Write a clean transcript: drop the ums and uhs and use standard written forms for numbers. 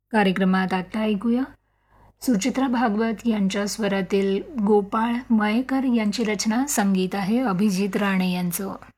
कार्यक्रमात आता ऐकूया सुचित्रा भागवत यांच्या स्वरातील गोपाळ मयेकर यांची रचना. संगीत आहे अभिजित राणे यांचं.